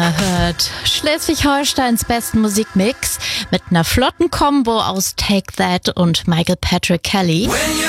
Ihr hört Schleswig-Holsteins besten Musikmix mit einer flotten Combo aus Take That und Michael Patrick Kelly.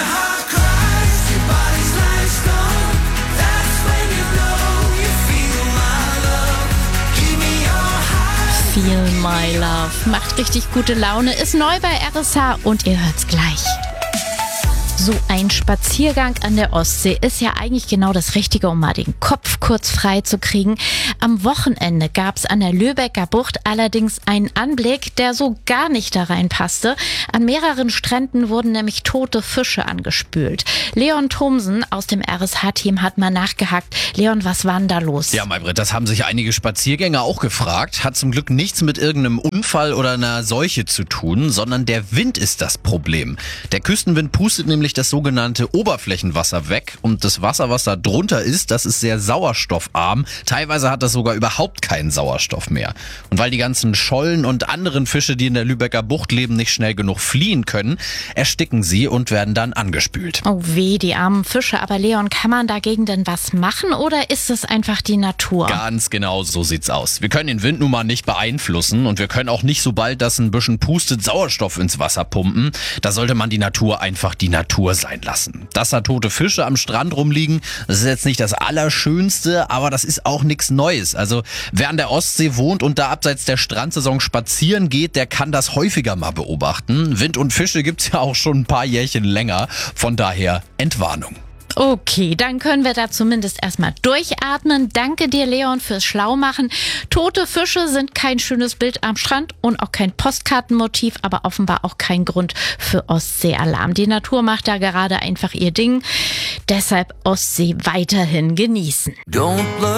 Feel My Love macht richtig gute Laune, ist neu bei RSH und ihr hört's gleich. So ein Spaziergang an der Ostsee ist ja eigentlich genau das Richtige, um mal den Kopf kurz frei zu kriegen. Am Wochenende gab's an der Lübecker Bucht allerdings einen Anblick, der so gar nicht da reinpasste. An mehreren Stränden wurden nämlich tote Fische angespült. Leon Thomsen aus dem RSH-Team hat mal nachgehakt. Leon, was war denn da los? Ja, Maybrit, das haben sich einige Spaziergänger auch gefragt. Hat zum Glück nichts mit irgendeinem Unfall oder einer Seuche zu tun, sondern der Wind ist das Problem. Der Küstenwind pustet nämlich das sogenannte Oberflächenwasser weg und das Wasser, was da drunter ist, das ist sehr sauerstoffarm. Teilweise hat das sogar überhaupt keinen Sauerstoff mehr. Und weil die ganzen Schollen und anderen Fische, die in der Lübecker Bucht leben, nicht schnell genug fliehen können, ersticken sie und werden dann angespült. Oh weh, die armen Fische. Aber Leon, kann man dagegen denn was machen oder ist es einfach die Natur? Ganz genau so sieht's aus. Wir können den Wind nun mal nicht beeinflussen und wir können auch nicht, sobald das ein bisschen pustet, Sauerstoff ins Wasser pumpen. Da sollte man die Natur einfach die Natur sein lassen. Dass da tote Fische am Strand rumliegen, das ist jetzt nicht das Allerschönste, aber das ist auch nichts Neues. Also wer an der Ostsee wohnt und da abseits der Strandsaison spazieren geht, der kann das häufiger mal beobachten. Wind und Fische gibt's ja auch schon ein paar Jährchen länger. Von daher Entwarnung. Okay, dann können wir da zumindest erstmal durchatmen. Danke dir, Leon, fürs Schlaumachen. Tote Fische sind kein schönes Bild am Strand und auch kein Postkartenmotiv, aber offenbar auch kein Grund für Ostseealarm. Die Natur macht da gerade einfach ihr Ding. Deshalb Ostsee weiterhin genießen.